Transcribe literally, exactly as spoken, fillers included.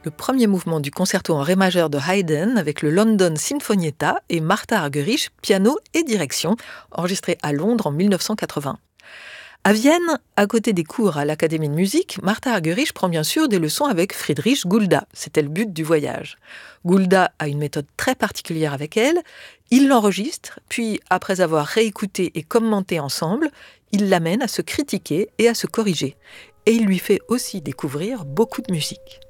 le premier mouvement du concerto en ré majeur de Haydn avec le London Sinfonietta et Martha Argerich, piano et direction, enregistré à Londres en mille neuf cent quatre-vingts. À Vienne, à côté des cours à l'Académie de musique, Martha Argerich prend bien sûr des leçons avec Friedrich Gulda. C'était le but du voyage. Gulda a une méthode très particulière avec elle. Il l'enregistre, puis après avoir réécouté et commenté ensemble, il l'amène à se critiquer et à se corriger. Et il lui fait aussi découvrir beaucoup de musique.